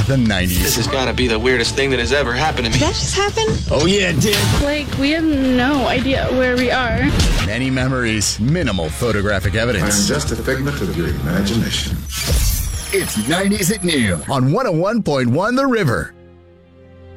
the 90s. This has got to be the weirdest thing that has ever happened to me. Did that just happen? Oh yeah, it did. Like, we have no idea where we are. Many memories, minimal photographic I'm evidence. just a figment of your imagination. It's 90s at noon on 101.1 The River.